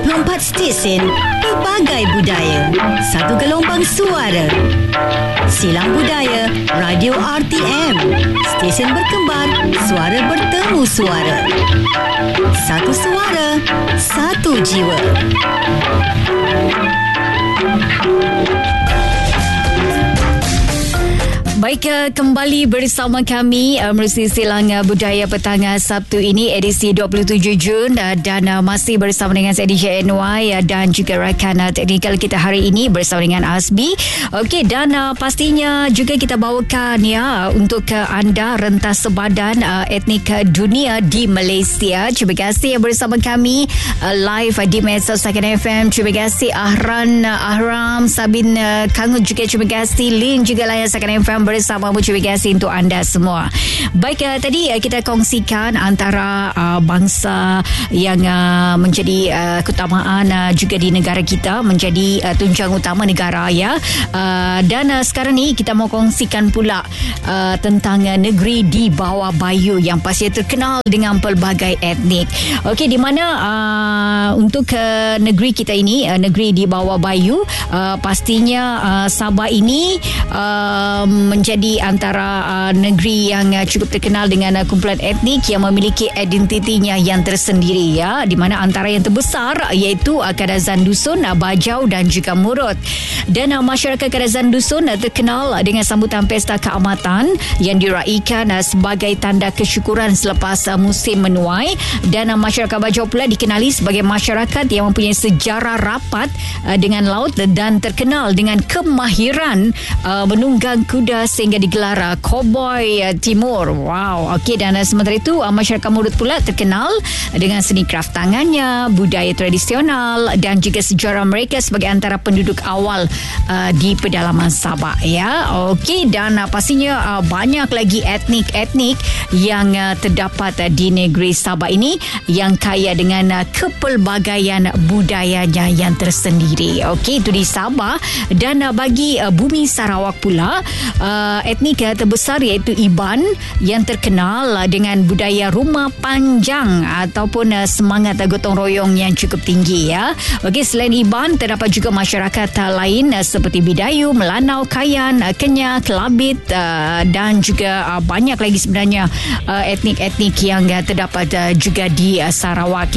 24 stesen, pelbagai budaya, satu gelombang suara. Silang Budaya Radio RTM, stesen berkembar, suara bertemu suara. Satu suara, satu jiwa. Baik, kembali bersama kami menerusi Silang Budaya petang Sabtu ini, edisi 27 Jun, dan masih bersama dengan saya DJ NY dan juga rakan teknikal kita hari ini bersama dengan Azmi. Okey, dan pastinya juga kita bawakan untuk anda rentas sebadan etnik dunia di Malaysia. Terima kasih bersama kami live di Metro Second FM. Terima kasih Ahram, Sabin Kangut juga terima kasih, Lin juga layan Second FM bersamamu. Terima kasih untuk anda semua. Baik, tadi kita kongsikan antara bangsa yang menjadi keutamaan juga di negara kita, menjadi tunjang utama negara dan sekarang ni kita mau kongsikan pula tentang negeri di bawah bayu yang pasti terkenal dengan pelbagai etnik. Okey, di mana untuk negeri kita ini, negeri di bawah bayu, pastinya Sabah ini menjadi antara negeri yang cukup terkenal dengan kumpulan etnik yang memiliki identitinya yang tersendiri, di mana antara yang terbesar iaitu Kadazan Dusun, Bajau dan juga Murut. Dan masyarakat Kadazan Dusun terkenal dengan sambutan pesta keamatan yang diraikan sebagai tanda kesyukuran selepas musim menuai. Dan masyarakat Bajau pula dikenali sebagai masyarakat yang mempunyai sejarah rapat dengan laut dan terkenal dengan kemahiran menunggang kuda sehingga digelar Cowboy Timur. Wow. Okey, dan sementara itu masyarakat Murut pula terkenal dengan seni kraft tangannya, budaya tradisional dan juga sejarah mereka sebagai antara penduduk awal di pedalaman Sabah. Okey, dan pastinya banyak lagi etnik-etnik yang terdapat di negeri Sabah ini yang kaya dengan kepelbagaian budayanya yang tersendiri. Okey, itu di Sabah. Dan bagi bumi Sarawak pula, etnik terbesar iaitu Iban yang terkenal dengan budaya rumah panjang ataupun semangat gotong royong yang cukup tinggi. Okey, selain Iban terdapat juga masyarakat lain seperti Bidayu, Melanau, Kayan, Kenyah, Kelabit dan juga banyak lagi sebenarnya etnik-etnik yang terdapat juga di Sarawak.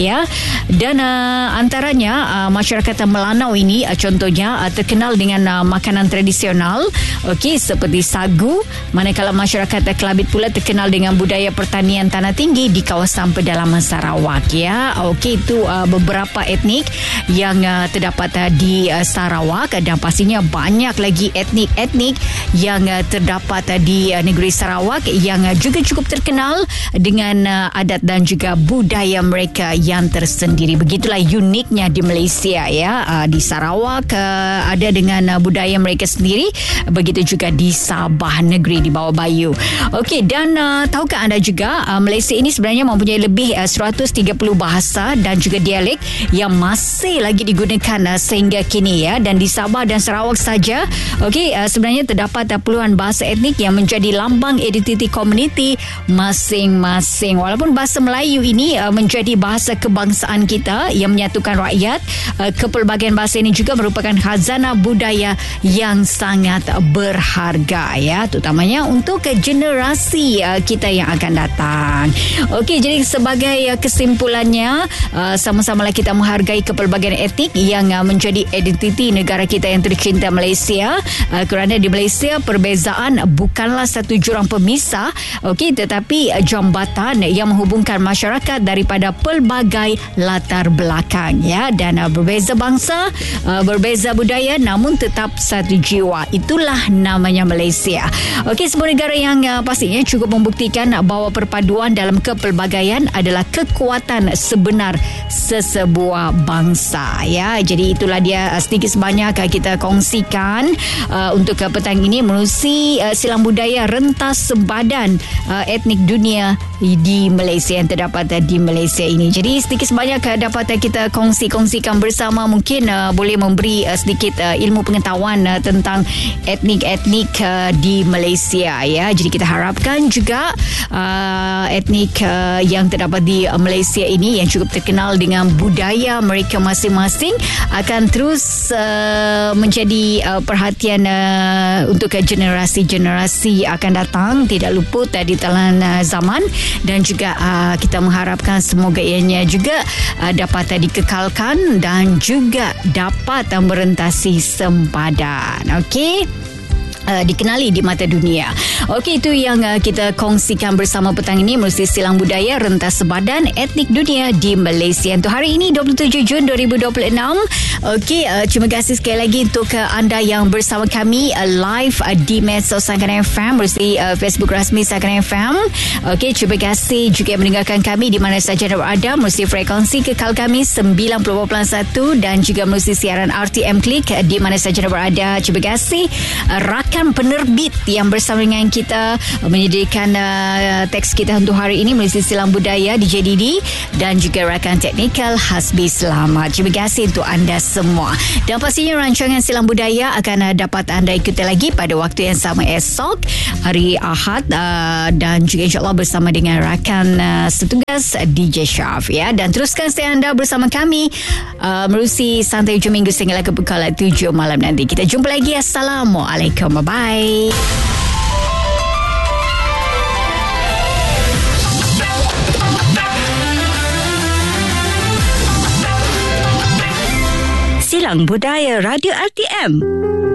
Dan antaranya masyarakat Melanau ini contohnya terkenal dengan makanan tradisional, okey, seperti sagu, manakala masyarakat Kelabit pula terkenal dengan budaya pertanian tanah tinggi di kawasan pedalaman Sarawak. Okey, itu beberapa etnik yang terdapat di Sarawak, dan pastinya banyak lagi etnik-etnik yang terdapat di negeri Sarawak yang juga cukup terkenal dengan adat dan juga budaya mereka yang tersendiri. Begitulah uniknya di Malaysia. Di Sarawak ada dengan budaya mereka sendiri, begitu juga di Sabah, negeri di bawah bayu. Okey, dan tahukah anda juga Malaysia ini sebenarnya mempunyai lebih 130 bahasa dan juga dialek yang masih lagi digunakan sehingga kini. Dan di Sabah dan Sarawak saja, okey, sebenarnya terdapat puluhan bahasa etnik yang menjadi lambang identiti komuniti masing-masing. Walaupun bahasa Melayu ini menjadi bahasa kebangsaan kita yang menyatukan rakyat, kepelbagaian bahasa ini juga merupakan khazanah budaya yang sangat berharga, terutamanya untuk generasi kita yang akan datang. Okey, jadi sebagai kesimpulannya, sama-samalah kita menghargai kepelbagaian etnik yang menjadi identiti negara kita yang tercinta, Malaysia, kerana di Malaysia perbezaan bukanlah satu jurang pemisah, okey, tetapi jambatan yang menghubungkan masyarakat daripada pelbagai latar belakang, dan berbeza bangsa, berbeza budaya, namun tetap satu jiwa. Itulah namanya Malaysia. Okey, sebuah negara yang pastinya cukup membuktikan bahawa perpaduan dalam kepelbagaian adalah kekuatan sebenar sesebuah bangsa. Jadi itulah dia sedikit sebanyak kita kongsikan untuk petang ini menerusi Silang Budaya rentas sebadan etnik dunia di Malaysia yang terdapat di Malaysia ini. Jadi sedikit sebanyak dapat kita kongsikan bersama, mungkin boleh memberi sedikit ilmu pengetahuan tentang etnik-etnik di Malaysia ya. Jadi kita harapkan juga etnik yang terdapat di Malaysia ini yang cukup terkenal dengan budaya mereka masing-masing akan terus menjadi perhatian untuk generasi-generasi akan datang, tidak luput di telan zaman, dan juga kita mengharapkan semoga ianya juga dapat dikekalkan dan juga dapat merentasi sempadan. Okey, dikenali di mata dunia. Okey, itu yang kita kongsikan bersama petang ini melalui Silang Budaya Rentas Sempadan Etnik Dunia di Malaysia untuk hari ini 27 Jun 2026. Okey, terima kasih sekali lagi untuk anda yang bersama kami live di medsos Sangkan FM melalui Facebook rasmi Sangkan FM. Okey, terima kasih juga mendengarkan kami di mana sahaja anda berada melalui frekuensi kekal kami 90.1 dan juga melalui siaran RTM Klik di mana sahaja anda berada. Terima kasih rakan penerbit yang bersama dengan kita menyediakan teks kita untuk hari ini melalui Silang Budaya DJ Didi dan juga rakan teknikal Hasbi Selamat. Terima kasih untuk anda semua. Dan pastinya rancangan Silang Budaya akan dapat anda ikuti lagi pada waktu yang sama esok hari Ahad dan juga insyaAllah bersama dengan rakan setugas DJ Syaf ya. Dan teruskan stay anda bersama kami melalui Santai Hujung Minggu sehingga ke pukul 7 malam nanti. Kita jumpa lagi. Assalamualaikum. Bye-bye. Silang Budaya Radio RTM.